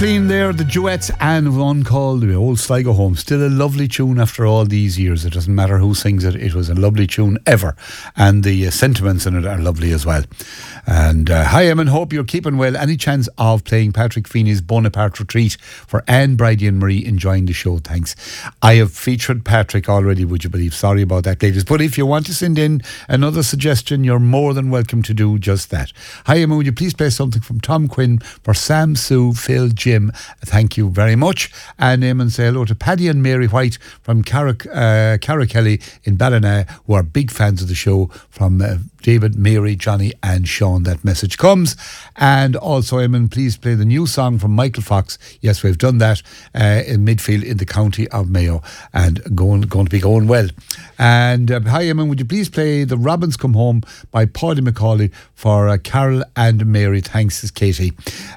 Kathleen there, the duets, and one called The Old Sligo Home. Still a lovely tune after all these years. It doesn't matter who sings it. It was a lovely tune ever. And the sentiments in it are lovely as well. And hi, Eamon, hope you're keeping well. Any chance of playing Patrick Feeney's Bonaparte Retreat for Anne, Bridie and Marie enjoying the show? Thanks. I have featured Patrick already, would you believe? Sorry about that, ladies. But if you want to send in another suggestion, you're more than welcome to do just that. Hi, Eamon, would you please play something from Tom Quinn for Sam, Sue, Phil, Jim? Thank you very much. And Eamon, say hello to Paddy and Mary White from Cara Kelly in Ballina, who are big fans of the show, from David, Mary, Johnny and Sean. That message comes. And also, Eamon, please play the new song from Michael Fox. Yes, we've done that in midfield in the county of Mayo, and going to be going well. And hi, Eamon, would you please play The Robins Come Home by Paddy McCauley for Carol and Mary? Thanks, is Katie.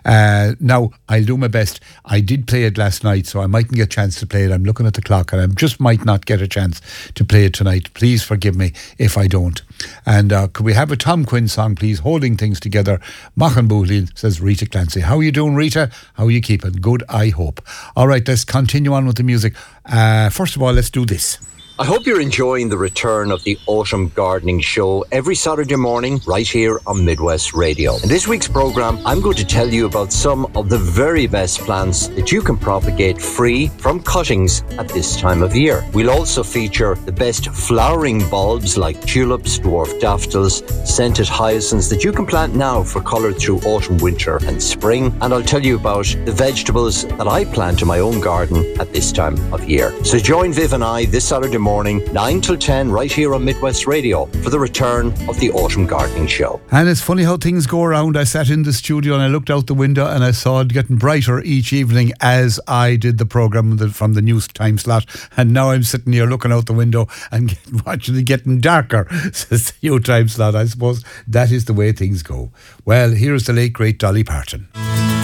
Now, I'll do my best. I did play it last night, so I mightn't get a chance to play it. I'm looking at the clock and I just might not get a chance to play it tonight. Please forgive me if I don't. And could we have a Tom Quinn song, please? Holding Things Together. Machan Boohlin, says Rita Clancy. How are you doing, Rita? How are you keeping? Good, I hope. All right, let's continue on with the music. First of all, let's do this. I hope you're enjoying the return of the Autumn Gardening Show every Saturday morning right here on Midwest Radio. In this week's programme, I'm going to tell you about some of the very best plants that you can propagate free from cuttings at this time of year. We'll also feature the best flowering bulbs like tulips, dwarf daffodils, scented hyacinths that you can plant now for colour through autumn, winter and spring. And I'll tell you about the vegetables that I plant in my own garden at this time of year. So join Viv and I this Saturday morning, 9 till 10, right here on Midwest Radio for the return of the Autumn Gardening Show. And it's funny how things go around. I sat in the studio and I looked out the window and I saw it getting brighter each evening as I did the programme from the news time slot. And now I'm sitting here looking out the window and watching it getting darker since the new time slot. I suppose that is the way things go. Well, here's the late, great Dolly Parton.